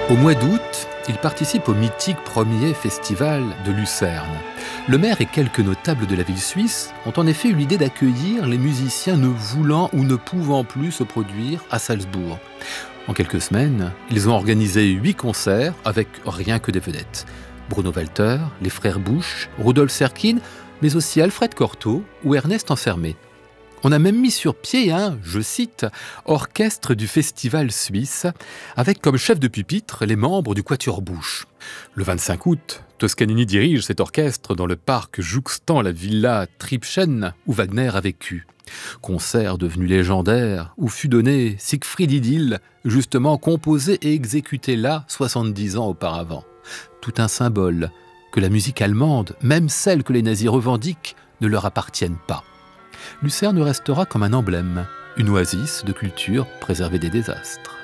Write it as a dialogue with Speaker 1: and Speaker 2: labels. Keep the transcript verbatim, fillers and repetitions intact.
Speaker 1: Au mois d'août, il participe au mythique premier festival de Lucerne. Le maire et quelques notables de la ville suisse ont en effet eu l'idée d'accueillir les musiciens ne voulant ou ne pouvant plus se produire à Salzbourg. En quelques semaines, ils ont organisé huit concerts avec rien que des vedettes. Bruno Walter, les frères Busch, Rudolf Serkin, mais aussi Alfred Cortot ou Ernest Ansermet. On a même mis sur pied un, je cite, orchestre du festival suisse, avec comme chef de pupitre les membres du Quatuor Busch. Le vingt-cinq août, Toscanini dirige cet orchestre dans le parc jouxtant la villa Tripschen où Wagner a vécu. Concert devenu légendaire où fut donné Siegfried Idyll, justement composé et exécuté là soixante-dix ans auparavant. Tout un symbole que la musique allemande, même celle que les nazis revendiquent, ne leur appartienne pas. Lucerne restera comme un emblème, une oasis de culture préservée des désastres.